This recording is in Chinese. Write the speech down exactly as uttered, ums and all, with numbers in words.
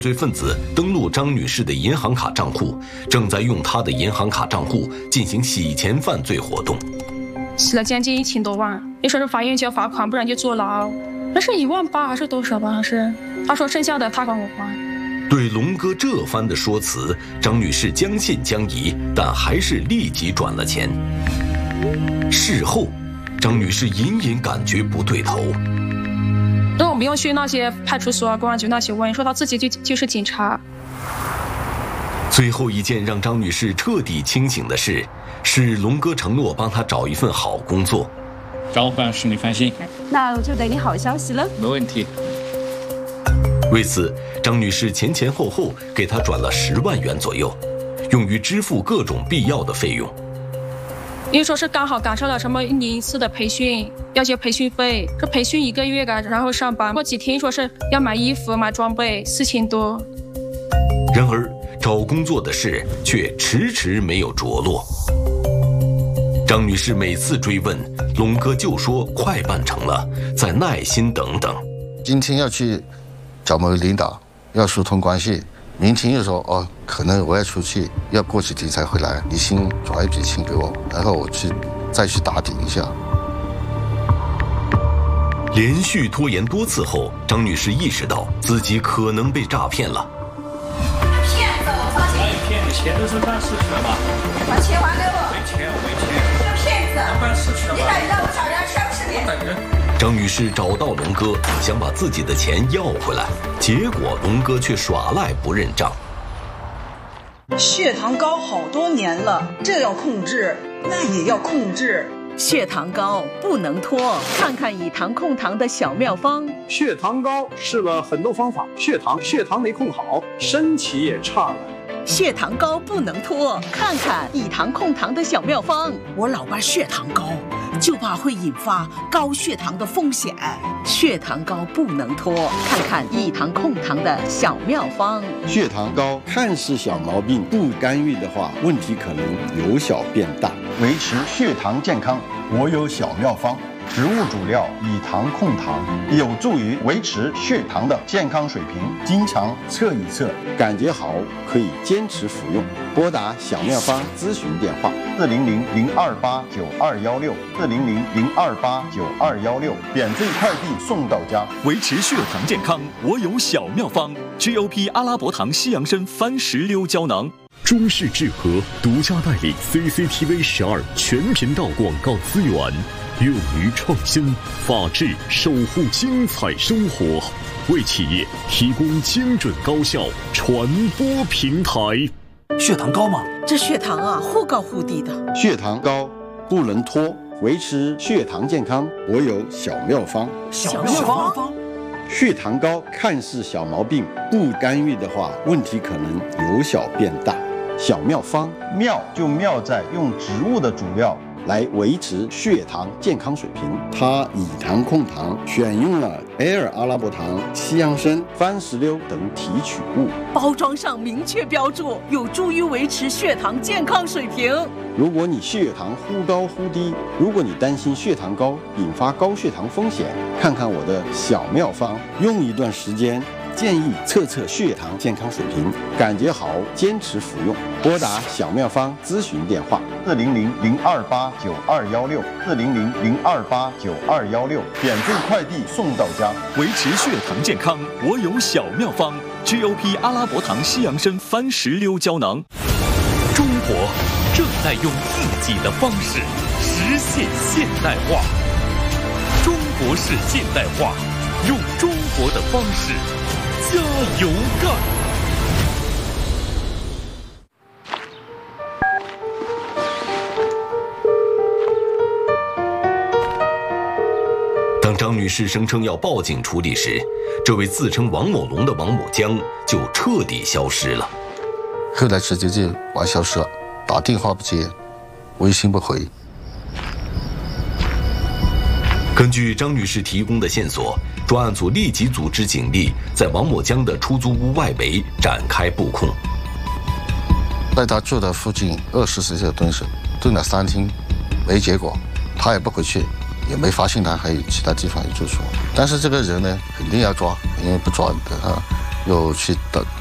罪分子登录张女士的银行卡账户，正在用她的银行卡账户进行洗钱犯罪活动， 洗了将近一千多万。你说是法院交罚款，不然就坐牢。那是一万八还是多少吧？还是他说剩下的他管我还。 对龙哥这番的说辞，张女士将信将疑，但还是立即转了钱。事后，张女士隐隐感觉不对头。 那我们要去那些派出所啊、公安局那些问，说他自己就就是警察。 最后一件让张女士彻底清醒的事，是龙哥承诺帮她找一份好工作。 找办使你放心， 那我就等你好消息了。 没问题。 为此，张女士前前后后给她转了十万元左右，用于支付各种必要的费用。 因为说是刚好赶上了什么一年一次的培训，要交培训费，这培训一个月啊，然后上班过几天，说是要买衣服、买装备，四千多。 然而，找工作的事却迟迟没有着落。张女士每次追问，龙哥就说快办成了，再耐心等等。 今天要去找某个领导，要疏通关系。明天又说哦，可能我要出去，要过几天才回来，你先转一笔钱给我，然后我去再去打点一下。 连续拖延多次后，张女士意识到自己可能被诈骗了。 骗子，我放心。骗的钱都是办事去了吗？ 把钱还给我。 没钱，我没钱。 是骗子。 办事去了吗？ 你到底让我找人收拾你？ 等人。 张女士找到龙哥，想把自己的钱要回来，结果龙哥却耍赖不认账。 血糖高好多年了，这要控制，那也要控制。 血糖高不能拖，看看以糖控糖的小妙方。 血糖高试了很多方法，血糖血糖没控好，身体也差了。 血糖高不能拖，看看以糖控糖的小妙方。 我老爸血糖高，就怕会引发高血糖的风险。 血糖高不能拖，看看以糖控糖的小妙方。 血糖高看似小毛病，不干预的话，问题可能由小变大。维持血糖健康，我有小妙方。植物主料以糖控糖，有助于维持血糖的健康水平。经常测一测，感觉好可以坚持服用。拨打小妙方咨询电话：四零零零二八九二幺六，四零零零二八九二幺六，免费快递送到家。 维持血糖健康，我有小妙方 ：G O P 阿拉伯糖西洋参番石榴胶囊。 中视智和独家代理 C C T V 十二全频道广告资源，用于创新、法治，守护精彩生活，为企业提供精准高效传播平台。 血糖高吗？ 这血糖啊，忽高忽低的。 血糖高不能拖，维持血糖健康，我有小妙方。 小妙方。 血糖高看似小毛病，不干预的话，问题可能由小变大。小妙方，妙就妙在用植物的主料来维持血糖健康水平。它以糖控糖，选用了 L 阿拉伯糖、西洋参、番石榴等提取物， 包装上明确标注，有助于维持血糖健康水平。 如果你血糖忽高忽低，如果你担心血糖高引发高血糖风险，看看我的小妙方，用一段时间。建议测测血糖健康水平，感觉好坚持服用。拨打小妙方咨询电话：四零零零二八九二幺六，四零零零二八九二幺六，免费快递送到家。 维持血糖健康，我有小妙方 ：G O P 阿拉伯糖西洋参番石榴胶囊。 中国正在用自己的方式实现现代化。中国式现代化，用中国的方式。加油干！ 当张女士声称要报警处理时，这位自称王某龙的王某江就彻底消失了。 后来直接就完消失了，打电话不接，微信不回。 根据张女士提供的线索，专案组立即组织警力在王某江的出租屋外围展开布控。 在他住的附近二十四小时蹲守，蹲了三天，没结果，他也不回去，也没发现他还有其他地方有住处。但是这个人呢，肯定要抓，因为不抓，等他又去到